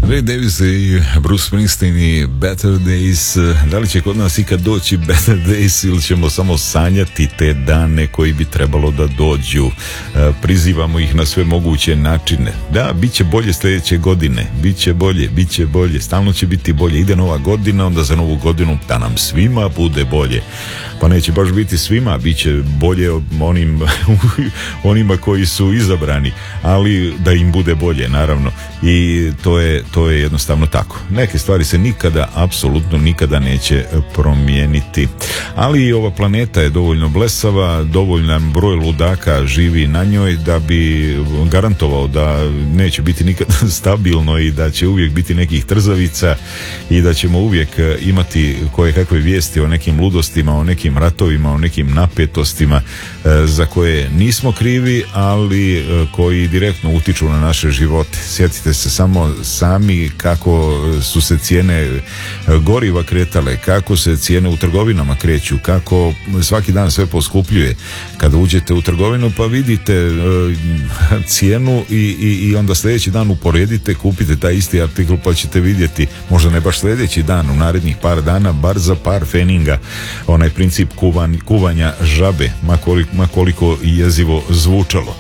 Ray Davis i Bruce Springsteen i Better Days. Da li će kod nas ikad doći Better Days ili ćemo samo sanjati te dane koji bi trebalo da dođu? Prizivamo ih na sve moguće načine. Da, bit će bolje sljedeće godine, bit će bolje, stalno će biti bolje. Ide nova godina, onda za novu godinu da nam svima bude bolje. Pa neće baš biti svima, bit će bolje onima koji su izabrani, ali da im bude bolje, naravno. I to je jednostavno tako. Neke stvari se nikada, apsolutno nikada neće promijeniti. Ali i ova planeta je dovoljno blesava, dovoljan broj ludaka živi na njoj da bi garantovao da neće biti nikad stabilno i da će uvijek biti nekih trzavica i da ćemo uvijek imati koje kakve vijesti o nekim ludostima, o nekim ratovima, o nekim napetostima za koje nismo krivi, ali koji direktno utiču na naše živote. Sjetite se samo sami kako su se cijene goriva kretale, kako se cijene u trgovinama kreću, kako svaki dan sve poskupljuje. Kada uđete u trgovinu pa vidite cijenu i onda sljedeći dan uporedite, kupite taj isti artikl pa ćete vidjeti, možda ne baš sljedeći dan, u narednih par dana, bar za par feninga, onaj princip kuvanja žabe, ma koliko jezivo zvučalo.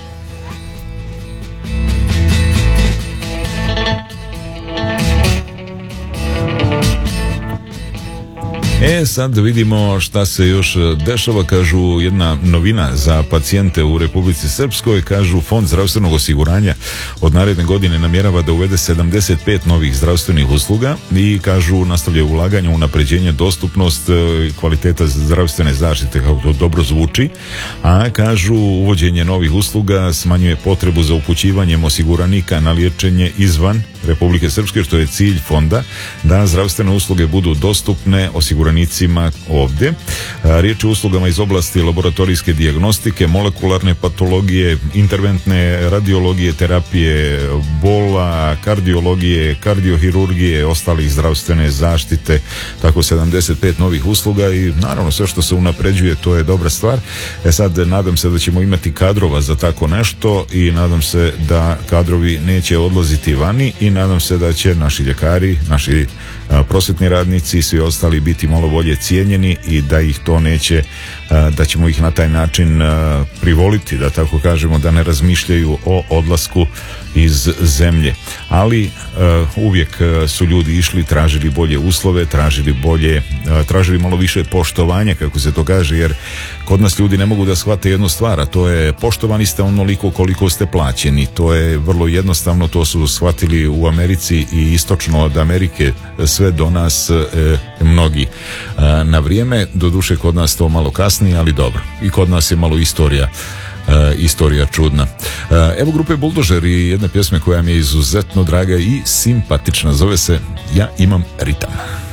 Sad vidimo šta se još dešava. Kažu jedna novina za pacijente u Republici Srpskoj. Kažu Fond zdravstvenog osiguranja od naredne godine namjerava da uvede 75 novih zdravstvenih usluga i kažu nastavljaju ulaganje u unapređenje, dostupnost, kvaliteta zdravstvene zaštite, kako to dobro zvuči, a kažu uvođenje novih usluga smanjuje potrebu za upućivanjem osiguranika na liječenje izvan Republike Srpske, što je cilj fonda, da zdravstvene usluge budu dostupne osiguranicima ovdje. Riječ je o uslugama iz oblasti laboratorijske dijagnostike, molekularne patologije, interventne radiologije, terapije bola, kardiologije, kardiohirurgije, ostalih zdravstvene zaštite, tako 75 novih usluga i naravno sve što se unapređuje, to je dobra stvar. Sad nadam se da ćemo imati kadrova za tako nešto i nadam se da kadrovi neće odlaziti vani i nadam se da će naši ljekari, naši prosvetni radnici i svi ostali biti malo bolje cijenjeni i da ih to neće, da ćemo ih na taj način privoliti, da tako kažemo, da ne razmišljaju o odlasku iz zemlje. Ali uvijek su ljudi išli, tražili bolje uslove, tražili malo više poštovanja, kako se to kaže, jer kod nas ljudi ne mogu da shvate jednu stvar, a to je poštovani ste onoliko koliko ste plaćeni. To je vrlo jednostavno, to su shvatili u Americi i istočno od Amerike sve do nas mnogi na vrijeme. Doduše kod nas to malo kasnije, ali dobro. I kod nas je malo istorija čudna. Evo grupe Buldožer i jedna pjesma koja mi je izuzetno draga i simpatična. Zove se Ja imam ritam.